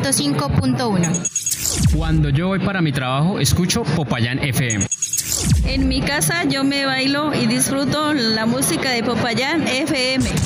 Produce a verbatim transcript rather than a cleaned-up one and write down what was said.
ciento cinco punto uno. Cuando yo voy para mi trabajo, escucho Popayán F M. En mi casa yo me bailo y disfruto la música de Popayán F M.